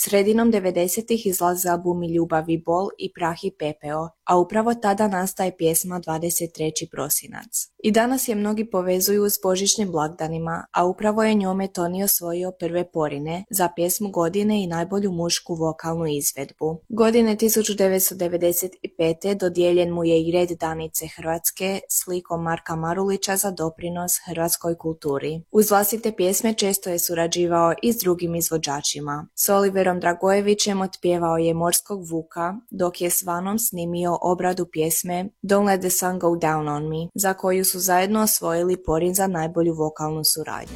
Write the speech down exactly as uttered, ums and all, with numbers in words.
Sredinom devedesetih izlaze albumi Ljubav i bol i Prah i pepeo, a upravo tada nastaje pjesma dvadeset treći prosinac. I danas je mnogi povezuju s božićnim blagdanima, a upravo je njome Toni osvojio prve Porine za pjesmu godine i najbolju mušku vokalnu izvedbu. Godine tisuću devetsto devedeset pete dodijeljen mu je i red Danice Hrvatske slikom Marka Marulića za doprinos hrvatskoj kulturi. Uz vlastite pjesme često je surađivao i s drugim izvođačima. S Oliverom Dragojevićem otpjevao je Morskog vuka, dok je s Vanom snimio obradu pjesme Don't Let the Sun Go Down on Me, za koju su zajedno osvojili Porin za najbolju vokalnu suradnju.